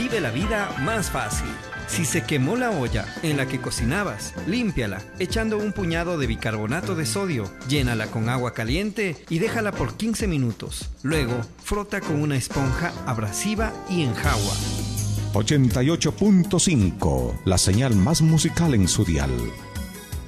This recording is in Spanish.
Vive la vida más fácil. Si se quemó la olla en la que cocinabas, límpiala echando un puñado de bicarbonato de sodio, llénala con agua caliente y déjala por 15 minutos. Luego, frota con una esponja abrasiva y enjagua. 88.5, la señal más musical en su dial.